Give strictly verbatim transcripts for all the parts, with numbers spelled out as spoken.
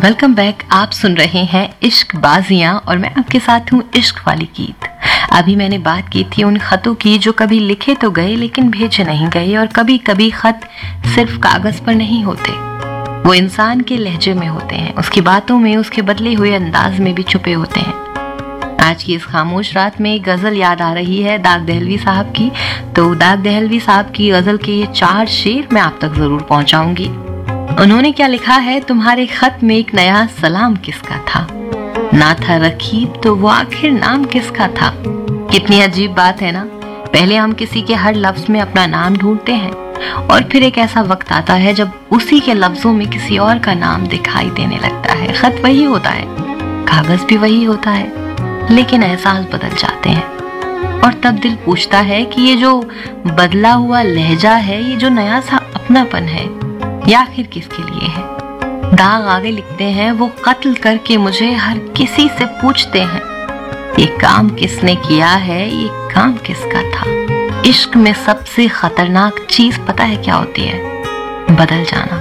Welcome back. आप सुन रहे हैं इश्क बाजियां और मैं आपके साथ हूँ इश्क वाली गीत। अभी मैंने बात की थी उन खतों की जो कभी लिखे तो गए लेकिन भेजे नहीं गए, और कभी कभी खत सिर्फ कागज पर नहीं होते, वो इंसान के लहजे में होते हैं, उसकी बातों में, उसके बदले हुए अंदाज में भी छुपे होते हैं। आज की इस खामोश रात में एक गजल याद आ रही है दाग दहलवी साहब की, तो दाग दहलवी साहब की गजल के ये चार शेर मैं आप तक जरूर पहुंचाऊंगी। उन्होंने क्या लिखा है, तुम्हारे खत में एक नया सलाम किसका था, ना था रकीब तो वो आखिर नाम किसका था। कितनी अजीब बात है ना, पहले हम किसी के हर लफ्ज में अपना नाम ढूंढते हैं और फिर एक ऐसा वक्त आता है जब उसी के लफ्जों में किसी और का नाम दिखाई देने लगता है। खत वही होता है, कागज भी वही होता है, लेकिन एहसास बदल जाते हैं। और तब दिल पूछता है कि ये जो बदला हुआ लहजा है, ये जो नया सा अपनापन है, या आखिर किसके लिए है। दाग आगे लिखते हैं, वो कत्ल करके मुझे हर किसी से पूछते हैं, ये काम किसने किया है, ये काम किसका था। इश्क में सबसे खतरनाक चीज पता है क्या होती है? बदल जाना।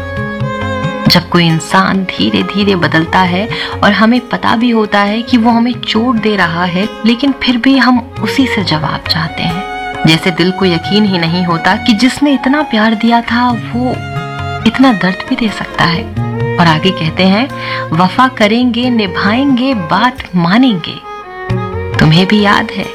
जब कोई इंसान धीरे धीरे बदलता है और हमें पता भी होता है कि वो हमें चोट दे रहा है, लेकिन फिर भी हम उसी से जवाब चाहते हैं। जैसे दिल को यकीन ही नहीं होता कि जिसने इतना प्यार दिया था वो इतना दर्द भी दे सकता है। और आगे कहते हैं, वफा करेंगे, निभाएंगे, बात मानेंगे। तुम्हें भी याद है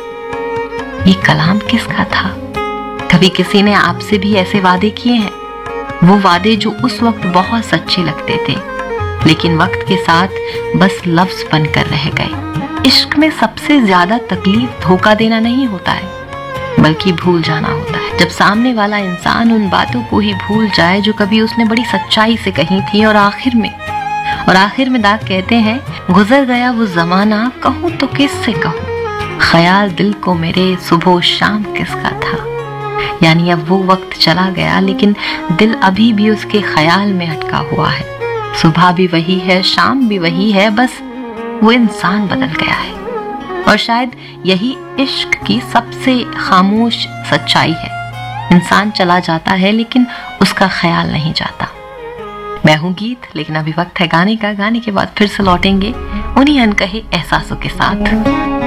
ये कलाम किसका था? कभी किसी ने आपसे भी ऐसे वादे किए हैं? वो वादे जो उस वक्त बहुत सच्चे लगते थे, लेकिन वक्त के साथ बस लफ्ज बनकर रह गए। इश्क में सबसे ज्यादा तकलीफ धोखा देना नहीं होता है, बल्कि भूल जाना होता है। जब सामने वाला इंसान उन बातों को ही भूल जाए जो कभी उसने बड़ी सच्चाई से कही थी। और आखिर में और आखिर में दाग कहते हैं, गुजर गया वो जमाना, कहूँ तो किससे कहूँ, ख्याल दिल को मेरे सुबह शाम किसका था। यानी अब वो वक्त चला गया, लेकिन दिल अभी भी उसके ख्याल में अटका हुआ है। सुबह भी वही है, शाम भी वही है, बस वो इंसान बदल गया है। और शायद यही इश्क की सबसे खामोश सच्चाई है। इंसान चला जाता है लेकिन उसका ख्याल नहीं जाता। मैं हूँ गीत, लेकिन अभी वक्त है गाने का। गाने के बाद फिर से लौटेंगे उन्हीं अनकहे एहसासों के साथ।